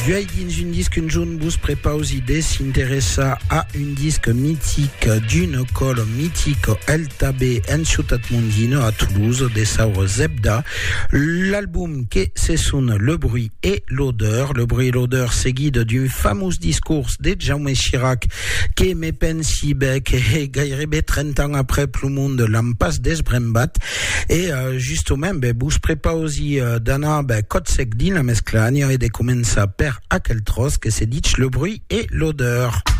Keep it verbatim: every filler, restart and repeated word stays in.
Duai dins un disque un jaune bus prepausi s'intéressa à un disque mythique d'une école mythique L T B en Ciutat Mondino à Toulouse des Saures Zebda. L'album qui se sonne Le bruit et l'odeur. Le bruit et l'odeur c'est guide d'un fameux discours de Jaume Chirac qui me pensi bec et gairebé trente ans après plus monde l'ampas des Brembat et euh, justement ben bus prepausi euh, d'ana ben cotsec din la mesclania et de commencer per aquel tros que c'est dit le bruit et l'odeur.